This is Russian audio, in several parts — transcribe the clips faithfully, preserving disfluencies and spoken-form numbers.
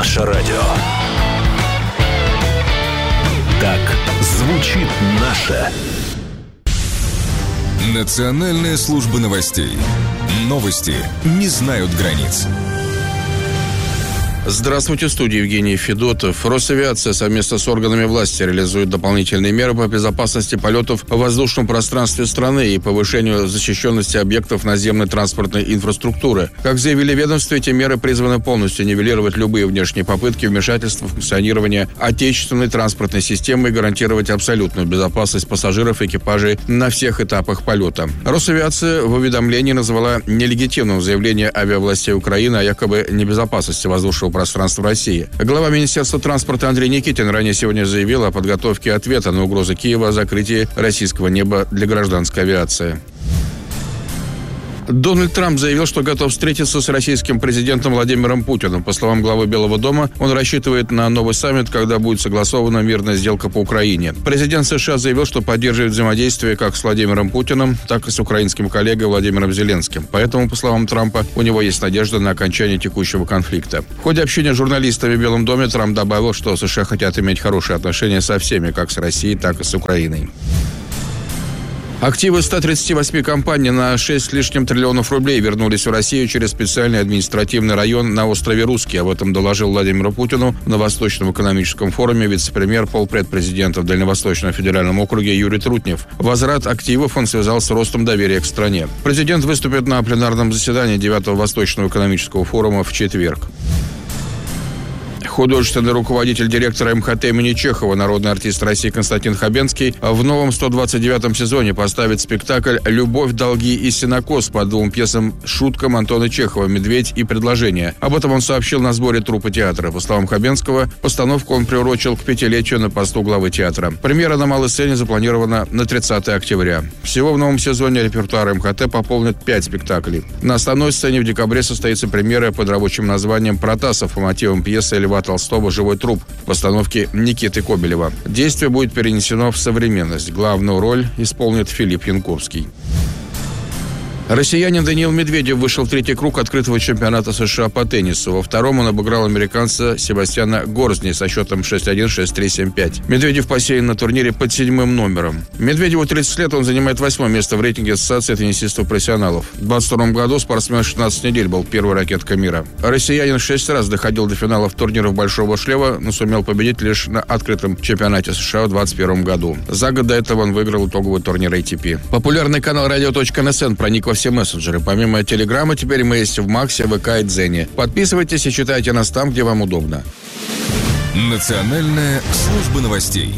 Наше радио. Так звучит наше. Национальная служба новостей. Новости не знают границ. Здравствуйте, в студии Евгений Федотов. Росавиация совместно с органами власти реализует дополнительные меры по безопасности полетов в воздушном пространстве страны и повышению защищенности объектов наземной транспортной инфраструктуры. Как заявили ведомства, эти меры призваны полностью нивелировать любые внешние попытки вмешательства в функционирование отечественной транспортной системы и гарантировать абсолютную безопасность пассажиров и экипажей на всех этапах полета. Росавиация в уведомлении назвала нелегитимным заявление авиавластей Украины о якобы небезопасности воздушного пространства России. Глава Министерства транспорта Андрей Никитин ранее сегодня заявил о подготовке ответа на угрозы Киева о закрытии российского неба для гражданской авиации. Дональд Трамп заявил, что готов встретиться с российским президентом Владимиром Путиным. По словам главы Белого дома, он рассчитывает на новый саммит, когда будет согласована мирная сделка по Украине. Президент США заявил, что поддерживает взаимодействие как с Владимиром Путиным, так и с украинским коллегой Владимиром Зеленским. Поэтому, по словам Трампа, у него есть надежда на окончание текущего конфликта. В ходе общения с журналистами в Белом доме Трамп добавил, что США хотят иметь хорошие отношения со всеми, как с Россией, так и с Украиной. Активы ста тридцати восьми компаний на шесть с лишним триллионов рублей вернулись в Россию через специальный административный район на острове Русский. Об этом доложил Владимиру Путину на Восточном экономическом форуме вице-премьер, полпред президента в Дальневосточном федеральном округе Юрий Трутнев. Возврат активов он связал с ростом доверия к стране. Президент выступит на пленарном заседании девятого Восточного экономического форума в четверг. Художественный руководитель директора эм ха тэ имени Чехова, народный артист России Константин Хабенский, в новом сто двадцать девятом сезоне поставит спектакль «Любовь, долги и сенокос» по двум пьесам шуткам Антона Чехова «Медведь» и «Предложение». Об этом он сообщил на сборе труппы театра. По словам Хабенского, постановку он приурочил к пятилетию на посту главы театра. Премьера на малой сцене запланирована на тридцатое октября. Всего в новом сезоне репертуар эм ха тэ пополнит пять спектаклей. На основной сцене в декабре состоится премьера под рабочим названием «Протасов» по мотивам пьесы Льва Толстого «Живой труп» в постановке Никиты Кобелева. Действие будет перенесено в современность. Главную роль исполнит Филипп Янковский. Россиянин Даниил Медведев вышел в третий круг открытого чемпионата США по теннису. Во втором он обыграл американца Себастьяна Горзни со счетом шесть один, шесть три, семь пять. Медведев посеян на турнире под седьмым номером. Медведеву тридцать лет, он занимает восьмое место в рейтинге Ассоциации теннисистов-профессионалов. В двадцать втором году спортсмен шестнадцать недель был первой ракеткой мира. Россиянин шесть раз доходил до финалов турниров Большого шлема, но сумел победить лишь на открытом чемпионате США в двадцать первом году. За год до этого он выиграл итоговый турнир эй ти пи. Популярный канал радио точка эн эс эн проник во все мессенджеры. Помимо Телеграма, теперь мы есть в Максе, ВК и Дзене. Подписывайтесь и читайте нас там, где вам удобно. Национальная служба новостей.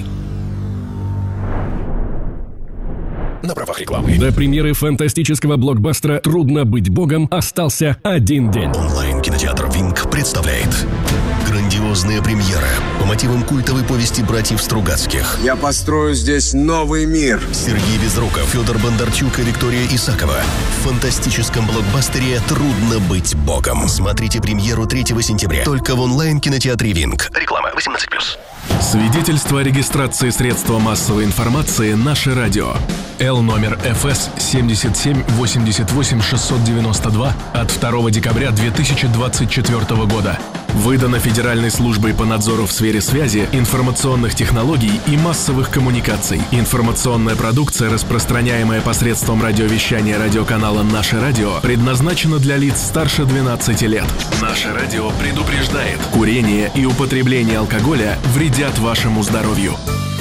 На правах рекламы. До премьеры фантастического блокбастера «Трудно быть богом» остался один день. Онлайн-кинотеатр «Винг» представляет грандиозная премьера по мотивам культовой повести братьев Стругацких. Я построю здесь новый мир. Сергей Безруков, Федор Бондарчук и Виктория Исакова в фантастическом блокбастере «Трудно быть богом». Смотрите премьеру третьего сентября только в онлайн-кинотеатре «Винг». Реклама восемнадцать плюс. Свидетельство о регистрации средства массовой информации «Наше радио». Л номер эф эс семь семь восемь восемь шесть девять два от второго декабря две тысячи двадцать четвёртого года. Выдано Федеральной службой по надзору в сфере связи, информационных технологий и массовых коммуникаций. Информационная продукция, распространяемая посредством радиовещания радиоканала «Наше радио», предназначена для лиц старше двенадцати лет. «Наше радио» предупреждает: курение и употребление алкоголя вредят вашему здоровью.